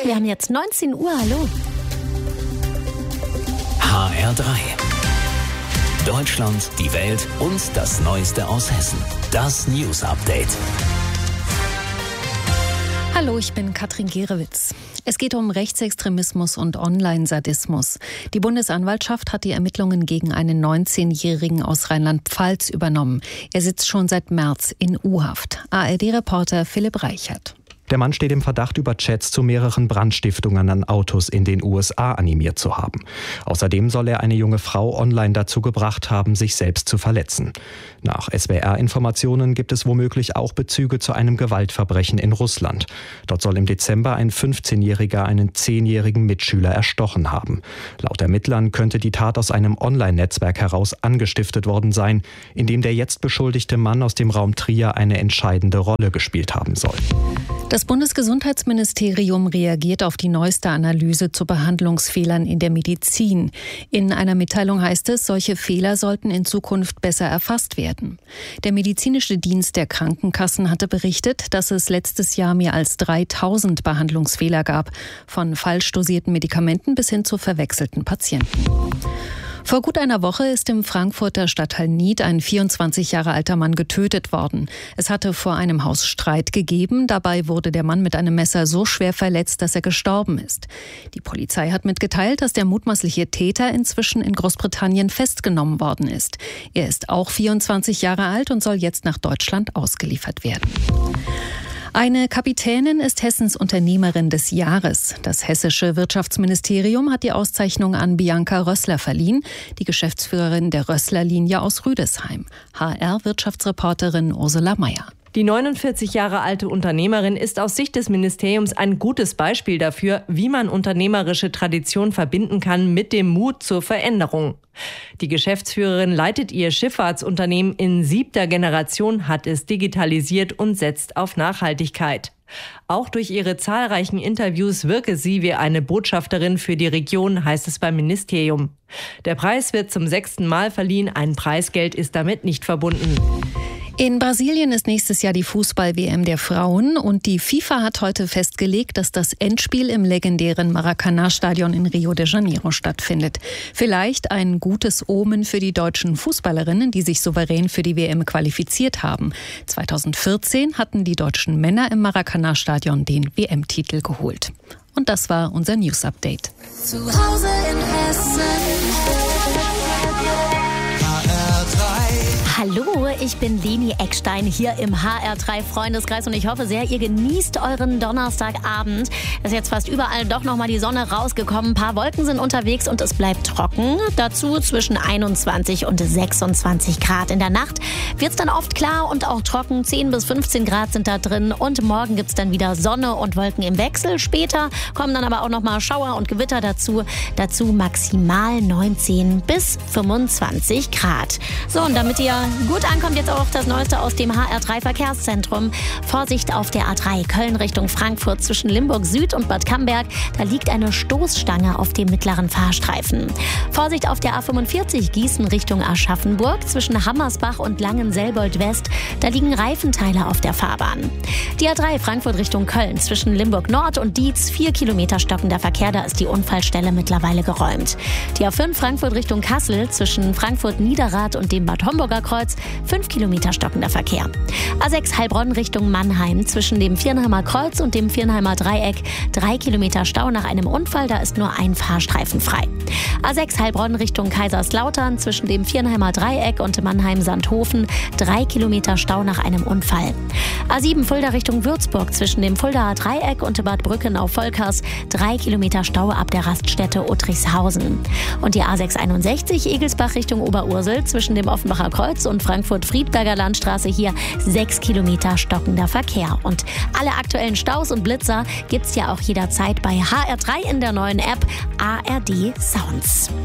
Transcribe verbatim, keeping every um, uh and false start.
Wir haben jetzt neunzehn Uhr, hallo. H R drei. Deutschland, die Welt und das Neueste aus Hessen. Das News Update. Hallo, ich bin Katrin Gerewitz. Es geht um Rechtsextremismus und Online-Sadismus. Die Bundesanwaltschaft hat die Ermittlungen gegen einen neunzehnjährigen aus Rheinland-Pfalz übernommen. Er sitzt schon seit März in U-Haft. A R D-Reporter Philipp Reichert. Der Mann steht im Verdacht, über Chats zu mehreren Brandstiftungen an Autos in den U S A animiert zu haben. Außerdem soll er eine junge Frau online dazu gebracht haben, sich selbst zu verletzen. Nach S W R-Informationen gibt es womöglich auch Bezüge zu einem Gewaltverbrechen in Russland. Dort soll im Dezember ein fünfzehnjähriger einen zehnjährigen Mitschüler erstochen haben. Laut Ermittlern könnte die Tat aus einem Online-Netzwerk heraus angestiftet worden sein, in dem der jetzt beschuldigte Mann aus dem Raum Trier eine entscheidende Rolle gespielt haben soll. Das Bundesgesundheitsministerium reagiert auf die neueste Analyse zu Behandlungsfehlern in der Medizin. In einer Mitteilung heißt es, solche Fehler sollten in Zukunft besser erfasst werden. Der medizinische Dienst der Krankenkassen hatte berichtet, dass es letztes Jahr mehr als dreitausend Behandlungsfehler gab, von falsch dosierten Medikamenten bis hin zu verwechselten Patienten. Vor gut einer Woche ist im Frankfurter Stadtteil Nied ein vierundzwanzig Jahre alter Mann getötet worden. Es hatte vor einem Haus Streit gegeben. Dabei wurde der Mann mit einem Messer so schwer verletzt, dass er gestorben ist. Die Polizei hat mitgeteilt, dass der mutmaßliche Täter inzwischen in Großbritannien festgenommen worden ist. Er ist auch vierundzwanzig Jahre alt und soll jetzt nach Deutschland ausgeliefert werden. Eine Kapitänin ist Hessens Unternehmerin des Jahres. Das hessische Wirtschaftsministerium hat die Auszeichnung an Bianca Rössler verliehen, die Geschäftsführerin der Rössler-Linie aus Rüdesheim. H R-Wirtschaftsreporterin Ursula Meyer. Die neunundvierzig Jahre alte Unternehmerin ist aus Sicht des Ministeriums ein gutes Beispiel dafür, wie man unternehmerische Tradition verbinden kann mit dem Mut zur Veränderung. Die Geschäftsführerin leitet ihr Schifffahrtsunternehmen in siebter Generation, hat es digitalisiert und setzt auf Nachhaltigkeit. Auch durch ihre zahlreichen Interviews wirke sie wie eine Botschafterin für die Region, heißt es beim Ministerium. Der Preis wird zum sechsten Mal verliehen, ein Preisgeld ist damit nicht verbunden. In Brasilien ist nächstes Jahr die Fußball-W M der Frauen und die FIFA hat heute festgelegt, dass das Endspiel im legendären Maracanã-Stadion in Rio de Janeiro stattfindet. Vielleicht ein gutes Omen für die deutschen Fußballerinnen, die sich souverän für die W M qualifiziert haben. zweitausendvierzehn hatten die deutschen Männer im Maracanã-Stadion den W M-Titel geholt. Und das war unser News-Update. Zu Hause in Hessen. Hallo, ich bin Leni Eckstein hier im H R drei Freundeskreis und ich hoffe sehr, ihr genießt euren Donnerstagabend. Es ist jetzt fast überall doch nochmal die Sonne rausgekommen. Ein paar Wolken sind unterwegs und es bleibt trocken. Dazu zwischen einundzwanzig und sechsundzwanzig Grad. In der Nacht wird es dann oft klar und auch trocken. zehn bis fünfzehn Grad sind da drin und morgen gibt es dann wieder Sonne und Wolken im Wechsel. Später kommen dann aber auch nochmal Schauer und Gewitter dazu. Dazu maximal neunzehn bis fünfundzwanzig Grad. So, und damit ihr gut ankommt, jetzt auch das Neueste aus dem H R drei Verkehrszentrum. Vorsicht auf der A drei Köln Richtung Frankfurt zwischen Limburg Süd und Bad Camberg. Da liegt eine Stoßstange auf dem mittleren Fahrstreifen. Vorsicht auf der A fünfundvierzig Gießen Richtung Aschaffenburg zwischen Hammersbach und Langenselbold West. Da liegen Reifenteile auf der Fahrbahn. Die A drei Frankfurt Richtung Köln zwischen Limburg Nord und Dietz. Vier Kilometer stockender Verkehr, da ist die Unfallstelle mittlerweile geräumt. Die A fünf Frankfurt Richtung Kassel zwischen Frankfurt Niederrad und dem Bad Homburger Kreuz. fünf Kilometer stockender Verkehr. A sechs Heilbronn Richtung Mannheim zwischen dem Viernheimer Kreuz und dem Viernheimer Dreieck. Drei Kilometer Stau nach einem Unfall, da ist nur ein Fahrstreifen frei. A sechs Heilbronn Richtung Kaiserslautern zwischen dem Viernheimer Dreieck und Mannheim-Sandhofen. Drei Kilometer Stau nach einem Unfall. A sieben Fulda Richtung Würzburg zwischen dem Fuldaer Dreieck und Bad Brückenau-Volkers. Drei Kilometer Stau ab der Raststätte Uttrichshausen. Und die A sechs einundsechzig Egelsbach Richtung Oberursel zwischen dem Offenbacher Kreuz und Frankfurt-Friedberger Landstraße hier sechs Kilometer stockender Verkehr. Und alle aktuellen Staus und Blitzer gibt's ja auch jederzeit bei H R drei in der neuen App A R D Sounds.